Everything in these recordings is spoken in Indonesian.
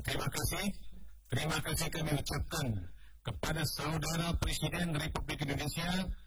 Terima kasih kami ucapkan kepada Saudara Presiden Republik Indonesia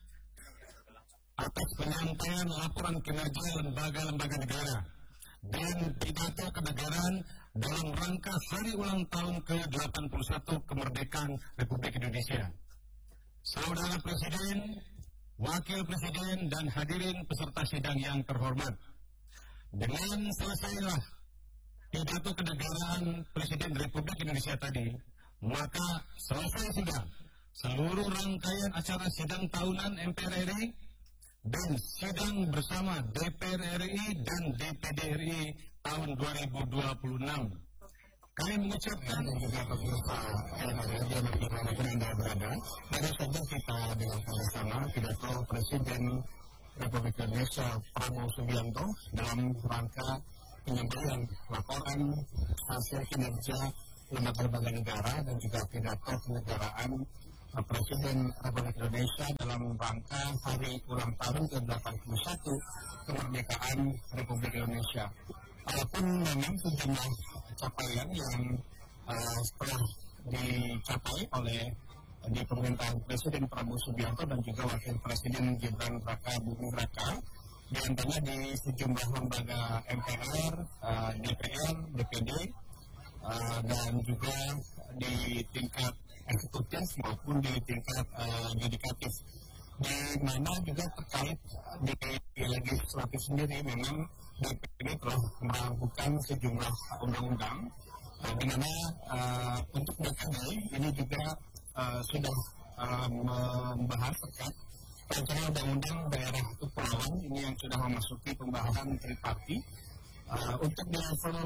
atas penyampaian laporan kinerja lembaga-lembaga negara dan pidato kenegaraan dalam rangka hari ulang tahun ke-81 kemerdekaan Republik Indonesia. Saudara Presiden, Wakil Presiden, dan hadirin peserta sidang yang terhormat, dengan selesailah pidato kenegaraan Presiden Republik Indonesia tadi, maka selesai sudah seluruh rangkaian acara sidang tahunan MPR RI dan sidang bersama DPR RI dan DPD RI tahun 2026. Kami mengucapkan juga pemirsa dimanapun Anda berada, baru saja kita dengan sama pidato Presiden Republik Indonesia Prabowo Subianto dalam rangka penyampaian laporan hasil kinerja lembaga-lembaga negara dan juga pidato kenegaraan Presiden Republik Indonesia dalam rangka hari ulang tahun ke-81 kemerdekaan Republik Indonesia. Walaupun memang sejumlah capaian yang telah dicapai oleh di pemerintahan Presiden Prabowo Subianto dan juga Wakil Presiden Gibran Raka Buming Raka, di antaranya di sejumlah lembaga MPR, DPR, DPD, dan juga di tingkat eksekutif maupun di tingkat yudikatif, di mana juga terkait di legislatif sendiri memang DPD telah melakukan sejumlah undang-undang, di mana untuk DPD ini juga sudah membahas terkait rancangan undang-undang daerah kepulauan ini yang sudah memasuki pembahasan tripartit. Untuk di level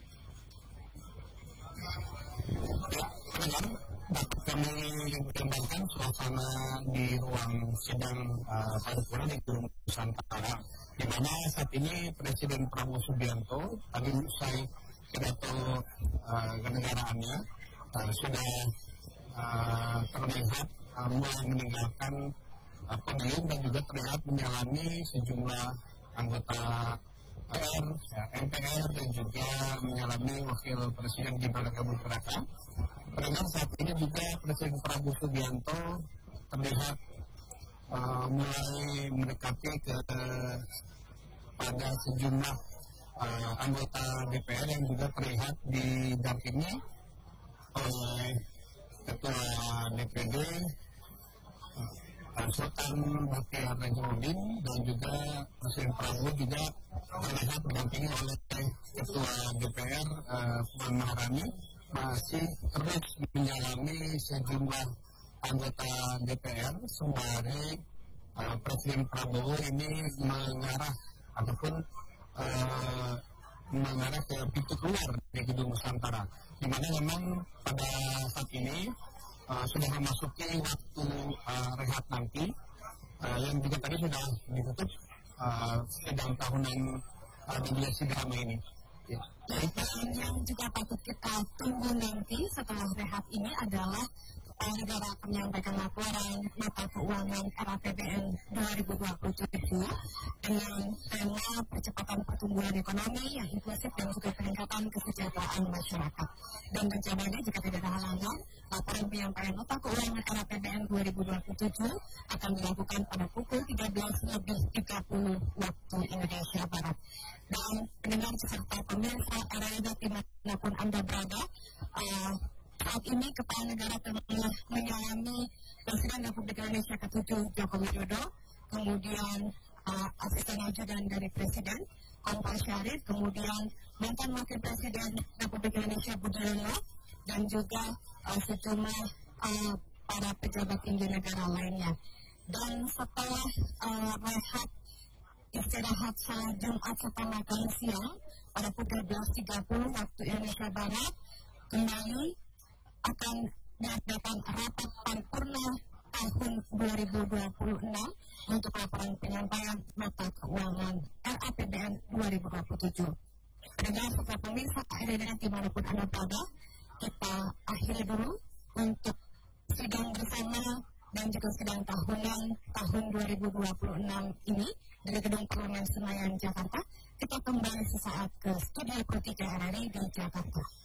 dapat kami gambarkan suasana di ruang sidang paripurna di Gedung Nusantara, di mana saat ini Presiden Prabowo Subianto tadi usai pidato kenegaraannya sudah terlihat mulai meninggalkan podium dan juga terlihat menyalami sejumlah anggota MPR dan juga menyalami Wakil Presiden Gibran Raka Buming Raka. Padahal saat ini juga Presiden Prabowo Subianto terlihat mulai mendekati pada sejumlah anggota DPR yang juga terlihat didampingi oleh Ketua DPD Sultan Baktiar Najamudin, dan juga Presiden Prabowo juga terlihat didampingi oleh Ketua DPR Puan Maharani, masih terus menyalami sejumlah anggota DPR sembari Presiden Prabowo ini mengarah ataupun mengarah ke pintu keluar di Gedung Nusantara, di mana memang pada saat ini sudah memasuki waktu rehat nanti, yang juga tadi sudah ditutup sidang tahunan mediasi drama ini. Yang juga patut kita tunggu nanti setelah rehat ini adalah Kepala Negara akan menyampaikan laporan mata keuangan RAPBN 2027 dengan tema percepatan pertumbuhan ekonomi yang inklusif dan juga peningkatan kesejahteraan masyarakat. Dan rencananya jika tidak ada halangan, laporan penyampaian nota keuangan RAPBN 2027 akan dilakukan pada pukul 13.30 waktu Indonesia Barat. Dan pendengar serta pemirsa RRI dimanapun Anda berada, saat ini Kepala Negara tengah menyalami Presiden Republik Indonesia ke-7 Joko Widodo, kemudian asisten ajudan dari Presiden Kompas Syarif, kemudian mantan Wakil Presiden Republik Indonesia Budiono, dan juga sejumlah para pejabat tinggi negara lainnya. Dan setelah rehat istirahat salat Jumat serta makan siang pada pukul 12.30 waktu Indonesia Barat, kembali akan diadakan rapat paripurna tahun 2026 untuk laporan penyampaian mata keuangan RAPBN 2027. Dengan serta pemirsa RRI dimanapun Anda berada, kita akhiri dulu untuk sidang bersama dan juga sidang tahunan tahun 2026 ini dari Gedung Parlemen Senayan, Jakarta. Kita kembali sesaat ke Studio Pro 3 RRI di Jakarta.